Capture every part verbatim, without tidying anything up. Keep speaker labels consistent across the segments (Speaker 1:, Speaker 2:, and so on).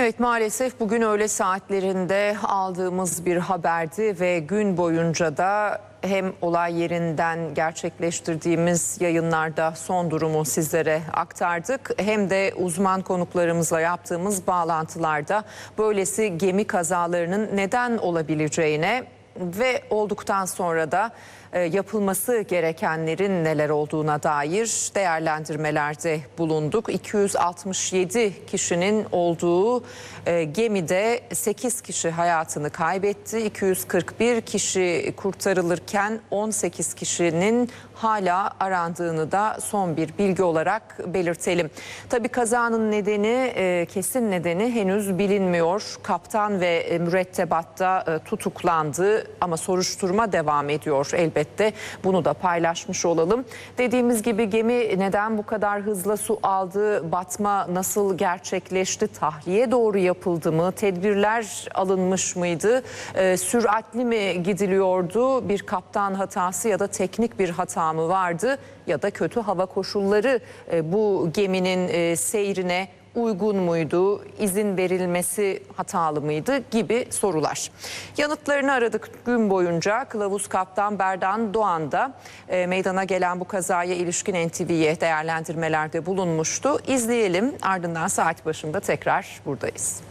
Speaker 1: Evet, maalesef bugün öğle saatlerinde aldığımız bir haberdi ve gün boyunca da hem olay yerinden gerçekleştirdiğimiz yayınlarda son durumu sizlere aktardık, hem de uzman konuklarımızla yaptığımız bağlantılarda böylesi gemi kazalarının neden olabileceğine ve olduktan sonra da e, yapılması gerekenlerin neler olduğuna dair değerlendirmelerde bulunduk. iki yüz altmış yedi kişinin olduğu e, gemide sekiz kişi hayatını kaybetti. iki yüz kırk bir kişi kurtarılırken on sekiz kişinin hala arandığını da son bir bilgi olarak belirtelim. Tabii kazanın nedeni, e, kesin nedeni henüz bilinmiyor. Kaptan ve e, mürettebatta e, tutuklandı ama soruşturma devam ediyor elbette. Bunu da paylaşmış olalım. Dediğimiz gibi gemi neden bu kadar hızla su aldı? Batma nasıl gerçekleşti? Tahliye doğru yapıldı mı? Tedbirler alınmış mıydı? E, süratli mi gidiliyordu? Bir kaptan hatası ya da teknik bir hata mı vardı? Ya da kötü hava koşulları e, bu geminin e, seyrine uygun muydu, izin verilmesi hatalı mıydı gibi sorular. Yanıtlarını aradık gün boyunca. Kılavuz Kaptan Berdan Doğan da e, meydana gelen bu kazaya ilişkin N T V'ye değerlendirmelerde bulunmuştu. İzleyelim, ardından saat başında tekrar buradayız.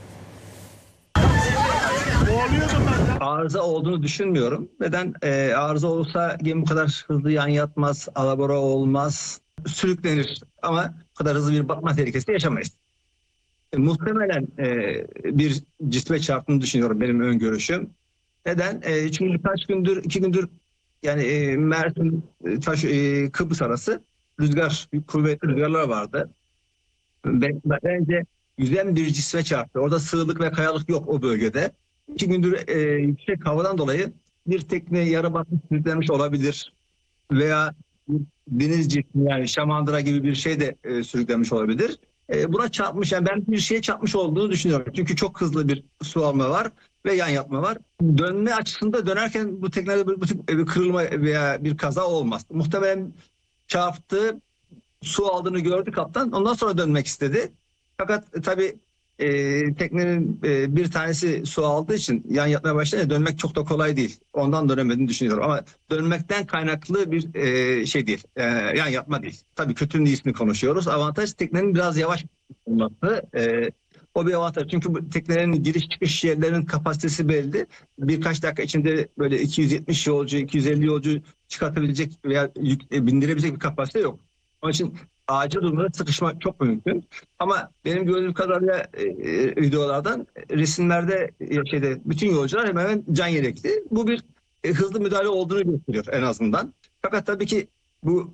Speaker 2: Arıza olduğunu düşünmüyorum. Neden? Ee, arıza olsa gemi bu kadar hızlı yan yatmaz, alabora olmaz, sürüklenir ama bu kadar hızlı bir batma tehlikesi yaşamayız. E, muhtemelen e, bir cisme çarptığını düşünüyorum, benim öngörüşüm. Neden? E, çünkü birkaç gündür, iki gündür yani e, Mersin, e, taş, e, Kıbrıs arası rüzgar, kuvvetli rüzgarlar vardı. Ben, bence yüzen bir cisme çarptı. Orada sığlık ve kayalık yok o bölgede. İki gündür e, yüksek havadan dolayı bir tekne yarı batmış, sürüklenmiş olabilir. Veya deniz cismi, yani şamandıra gibi bir şey de e, sürüklenmiş olabilir. E, buna çarpmış, yani ben bir şeye çarpmış olduğunu düşünüyorum. Çünkü çok hızlı bir su alma var ve yan yatma var. Dönme açısında dönerken bu teknede bu tip bir kırılma veya bir kaza olmaz. Muhtemelen çarptı, su aldığını gördü kaptan. Ondan sonra dönmek istedi. Fakat e, tabii e, teknenin e, bir tanesi su aldığı için yan yatmaya başlayınca dönmek çok da kolay değil. Ondan dönemediğini düşünüyorum. Ama dönmekten kaynaklı bir e, şey değil. E, yan yatma değil. Tabii kötünün iyisini konuşuyoruz. Avantaj teknenin biraz yavaş olması. E, o bir avantaj. Çünkü bu teknenin giriş çıkış yerlerinin kapasitesi belli. Birkaç dakika içinde böyle iki yüz yetmiş yolcu, iki yüz elli yolcu çıkartabilecek veya yük, e, bindirebilecek bir kapasite yok. Onun için acil durumda sıkışmak çok mümkün. Ama benim gördüğüm kadarıyla e, e, videolardan, resimlerde, e, şeyde bütün yolcular hemen hemen can yelekti. Bu bir e, hızlı müdahale olduğunu gösteriyor en azından. Fakat tabii ki bu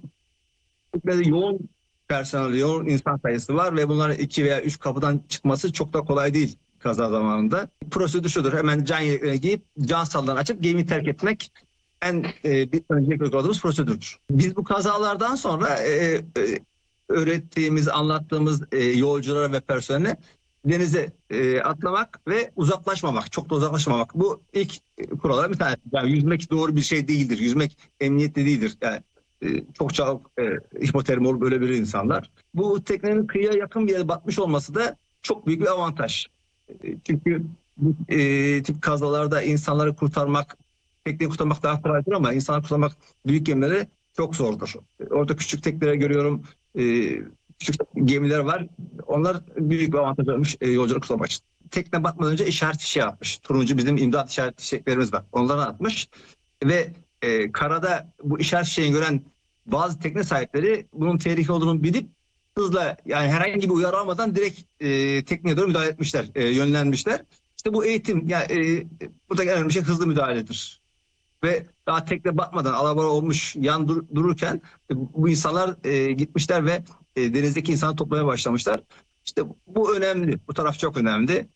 Speaker 2: yoğun personel, yoğun insan sayısı var ve bunların iki veya üç kapıdan çıkması çok da kolay değil kaza zamanında. Prosedür şudur: hemen can yeleklerini giyip can sallarını açıp gemiyi terk etmek en e, bir önceki uyguladığımız prosedürdür. Biz bu kazalardan sonra e, e, öğrettiğimiz, anlattığımız e, yolculara ve personele denize e, atlamak ve uzaklaşmamak, çok da uzaklaşmamak. Bu ilk e, kurallar bir tanesi. Yani yüzmek doğru bir şey değildir. Yüzmek emniyetli değildir. Yani e, çok çabuk e, hipotermi olup ölebilir insanlar. Bu teknenin kıyıya yakın bir yere batmış olması da çok büyük bir avantaj. E, çünkü bu e, tip kazalarda insanları kurtarmak, tekneyi kurtarmak daha kolaydır ama insanları kurtarmak büyük gemileri çok zordur. Orada küçük tekneleri görüyorum, e, küçük gemiler var. Onlar büyük bir avantaj olmuş e, yolculuk kurtarmak için. Tekne batmadan önce işaret fişeği atmış. Turuncu bizim imdat işaret fişeklerimiz var. Onları atmış ve e, karada bu işaret fişeğini gören bazı tekne sahipleri bunun tehlikeli olduğunu bilip hızla, yani herhangi bir uyarı almadan direkt e, tekneye doğru müdahale etmişler, e, yönlenmişler. İşte bu eğitim, yani e, buradaki en önemli şey hızlı müdahaledir. Ve daha tekne batmadan alabora olmuş yan dur, dururken e, bu insanlar e, gitmişler ve e, denizdeki insanı toplamaya başlamışlar. İşte bu önemli. Bu taraf çok önemli.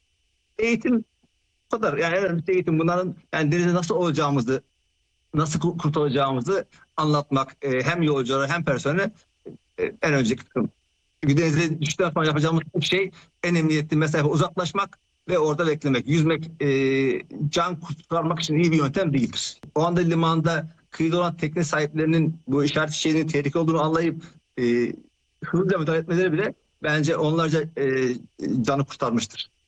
Speaker 2: Eğitim bu kadar. Yani en önemlisi eğitim. Bunların, yani denizde nasıl olacağımızı, nasıl kurtulacağımızı anlatmak e, hem yolculara hem personele e, en önceki kısım. Çünkü denize düştükten sonra yapacağımız şey en emniyetli mesafe uzaklaşmak ve orada beklemek. Yüzmek e, can kurtarmak için iyi bir yöntem değildir. O anda limanda kıyıda olan tekne sahiplerinin bu işaret fişeğinin tehlikeli olduğunu anlayıp e, hızlıca müdahale etmeleri bile bence onlarca e, canı kurtarmıştır.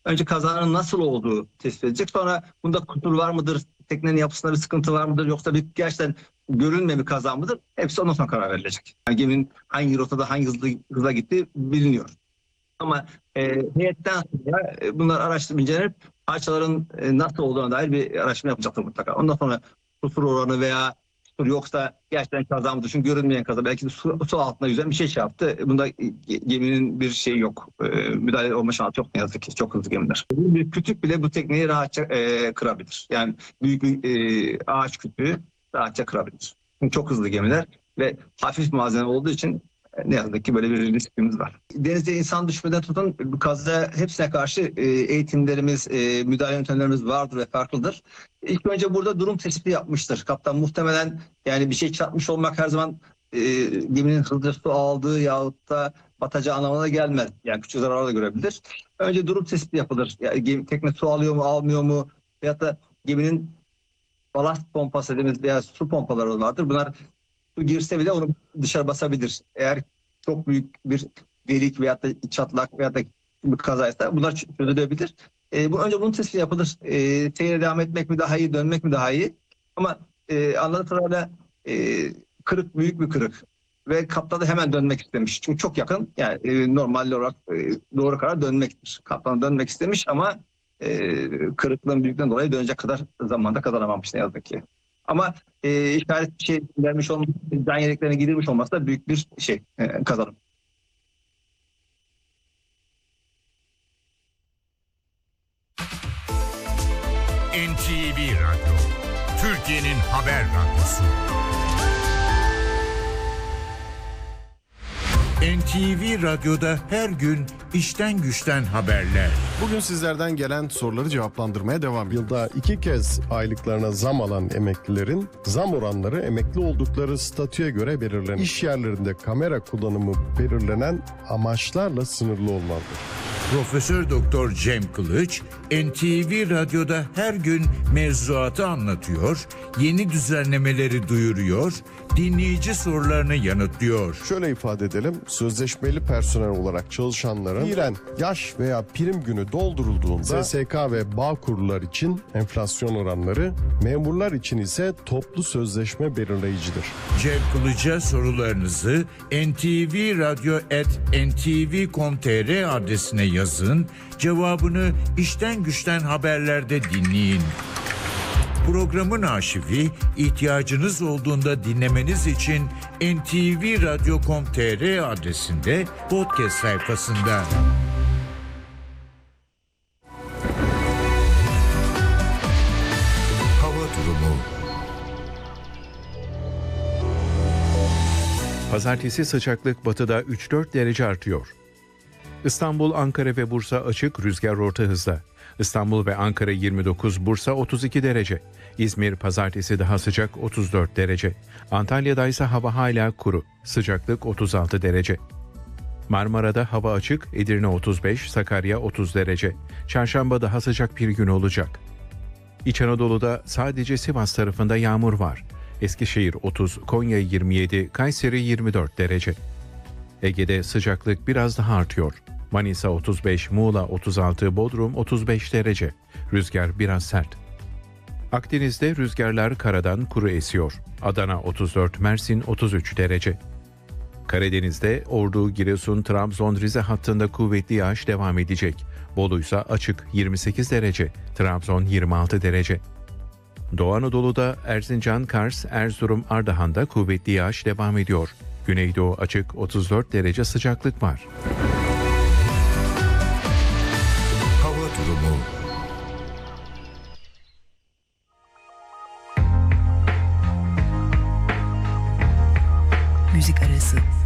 Speaker 2: önce kazanın nasıl olduğu tespit edecek. Sonra bunda kusur var mıdır? Teknenin yapısında bir sıkıntı var mıdır? Yoksa bir gerçekten görünme bir kaza mıdır? Hepsi ondan sonra karar verilecek. Yani geminin hangi rotada hangi hızla, hızla gittiği biliniyor. Ama e, heyetten sonra e, bunlar araştırıp incelenip parçaların e, nasıl olduğuna dair bir araştırma yapacaktır mutlaka. Ondan sonra kusur oranı veya kusur yoksa gerçekten kaza mıdır? Çünkü görünmeyen kaza. Belki de su, su altında yüzen bir şey şey yaptı. Bunda e, geminin bir şeyi yok. E, müdahale olma şansı yok ne yazık ki. Çok hızlı gemiler. Bir kütük bile bu tekneyi rahatça e, kırabilir. Yani büyük bir e, ağaç kütüğü rahatça kırabilir. Çünkü çok hızlı gemiler ve hafif malzeme olduğu için ne yazık ki böyle bir riskimiz var. Denizde insan düşmeden tutun kaza hepsine karşı eğitimlerimiz, müdahale yöntemlerimiz vardır ve farklıdır. İlk önce burada durum tespiti yapmıştır. Kaptan muhtemelen yani bir şey çarpmış olmak her zaman e, geminin hızlı su aldığı yahut da batacağı anlamına gelmez. Yani küçük zararlar da görebilir. Önce durum tespiti yapılır. Yani gemi, tekne su alıyor mu, almıyor mu? Veyahut da geminin balast pompası dediğimiz veya su pompaları vardır. Bunlar su girse bile onu dışarı basabilir. Eğer çok büyük bir delik veyahut da çatlak veyahut da bir kazaysa bunlar çözülebilir. E, bu, önce bunun tespiti yapılır. E, seyre devam etmek mi daha iyi, dönmek mi daha iyi? Ama e, anladığım kadarıyla e, kırık büyük bir kırık. Ve kaptan da hemen dönmek istemiş. Çünkü çok yakın. Yani e, normal olarak e, doğru karar dönmektir. Kaptan dönmek istemiş ama e, kırıklığın büyüklüğünden dolayı dönecek kadar zamanda kazanamamış ne yazık ki. Ama e, işaret bir şey vermiş olması, can yeleklerine gidilmiş olması da büyük bir şey e, kazanım.
Speaker 3: N T V Radyo, Türkiye'nin haber radyosu. N T V Radyo'da her gün işten güçten haberler.
Speaker 4: Bugün sizlerden gelen soruları cevaplandırmaya devam ediyoruz. Yılda iki kez aylıklarına zam alan emeklilerin zam oranları emekli oldukları statüye göre belirlenir. İş yerlerinde kamera kullanımı belirlenen amaçlarla sınırlı olmalıdır.
Speaker 3: Profesör Doktor Cem Kılıç, N T V Radyo'da her gün mevzuatı anlatıyor, yeni düzenlemeleri duyuruyor, dinleyici sorularını yanıtlıyor.
Speaker 4: Şöyle ifade edelim, sözleşmeli personel olarak çalışanların fiilen yaş veya prim günü doldurulduğunda S S K ve Bağkurlar için enflasyon oranları, memurlar için ise toplu sözleşme belirleyicidir.
Speaker 3: Cem Kılıç'a sorularınızı N T V Radyo at n t v nokta com nokta t r adresine yazın, cevabını işten güçten haberlerde dinleyin. Programın arşivi ihtiyacınız olduğunda dinlemeniz için n t v radyo nokta com nokta t r adresinde podcast sayfasında. Hava durumu.
Speaker 5: Pazartesi sıcaklık batıda üç dört derece artıyor. İstanbul, Ankara ve Bursa açık, rüzgar orta hızda. İstanbul ve Ankara yirmi dokuz, Bursa otuz iki derece. İzmir pazartesi daha sıcak, otuz dört derece. Antalya'da ise hava hala kuru, sıcaklık otuz altı derece. Marmara'da hava açık, Edirne otuz beş, Sakarya otuz derece. Çarşamba daha sıcak bir gün olacak. İç Anadolu'da sadece Sivas tarafında yağmur var. Eskişehir otuz, Konya yirmi yedi, Kayseri yirmi dört derece. Ege'de sıcaklık biraz daha artıyor. Manisa otuz beş, Muğla otuz altı, Bodrum otuz beş derece. Rüzgar biraz sert. Akdeniz'de rüzgarlar karadan kuru esiyor. Adana otuz dört, Mersin otuz üç derece. Karadeniz'de Ordu, Giresun, Trabzon, Rize hattında kuvvetli yağış devam edecek. Bolu ise açık, yirmi sekiz derece. Trabzon yirmi altı derece. Doğu Anadolu'da Erzincan, Kars, Erzurum, Ardahan'da kuvvetli yağış devam ediyor. Güneydoğu açık, otuz dört derece sıcaklık var.
Speaker 3: Hava durumu.
Speaker 6: Müzik arası.